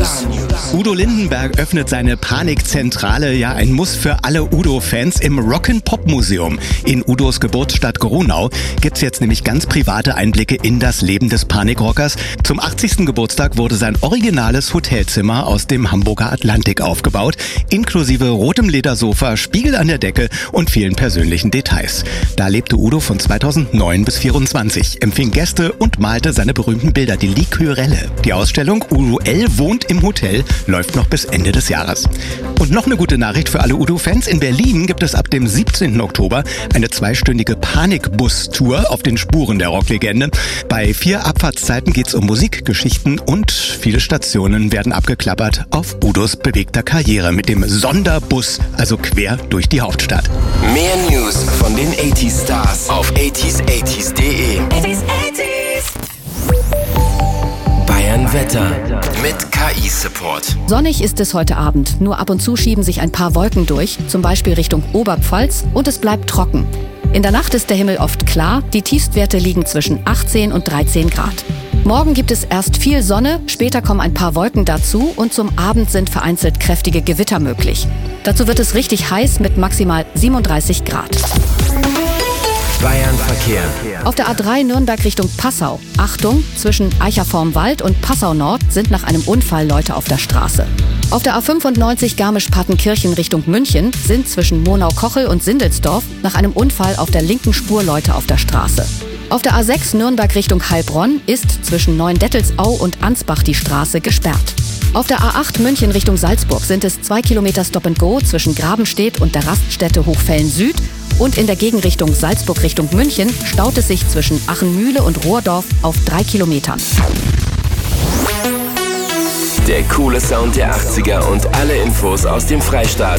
News. Udo Lindenberg öffnet seine Panikzentrale, ja ein Muss für alle Udo-Fans, im Rock'n'Pop-Museum. In Udos Geburtsstadt Gronau gibt's jetzt nämlich ganz private Einblicke in das Leben des Panikrockers. Zum 80. Geburtstag wurde sein originales Hotelzimmer aus dem Hamburger Atlantik aufgebaut, inklusive rotem Ledersofa, Spiegel an der Decke und vielen persönlichen Details. Da lebte Udo von 2009 bis 2024, empfing Gäste und malte seine berühmten Bilder, die Liqueurelle. Die Ausstellung Udo L. wohnt im Hotel läuft noch bis Ende des Jahres. Und noch eine gute Nachricht für alle Udo-Fans. In Berlin gibt es ab dem 17. Oktober eine 2-stündige Panikbus-Tour auf den Spuren der Rocklegende. Bei 4 Abfahrtszeiten geht's um Musik, Geschichten und viele Stationen werden abgeklappert auf Udos bewegter Karriere mit dem Sonderbus, also quer durch die Hauptstadt. Mehr News von den 80s Stars auf 80s80s.de. Bayern Wetter mit KI-Support. Sonnig ist es heute Abend. Nur ab und zu schieben sich ein paar Wolken durch, zum Beispiel Richtung Oberpfalz, und es bleibt trocken. In der Nacht ist der Himmel oft klar. Die Tiefstwerte liegen zwischen 18 und 13 Grad. Morgen gibt es erst viel Sonne, später kommen ein paar Wolken dazu und zum Abend sind vereinzelt kräftige Gewitter möglich. Dazu wird es richtig heiß mit maximal 37 Grad. Bayern Verkehr. Auf der A3 Nürnberg Richtung Passau. Achtung, zwischen Eicher vorm Wald und Passau Nord sind nach einem Unfall Leute auf der Straße. Auf der A95 Garmisch-Partenkirchen Richtung München sind zwischen Monau-Kochel und Sindelsdorf nach einem Unfall auf der linken Spur Leute auf der Straße. Auf der A6 Nürnberg Richtung Heilbronn ist zwischen Neuendettelsau und Ansbach die Straße gesperrt. Auf der A8 München Richtung Salzburg sind es 2 Kilometer Stop-and-Go zwischen Grabenstedt und der Raststätte Hochfällen Süd. Und in der Gegenrichtung Salzburg Richtung München staut es sich zwischen Achenmühle und Rohrdorf auf 3 Kilometern. Der coole Sound der 80er und alle Infos aus dem Freistaat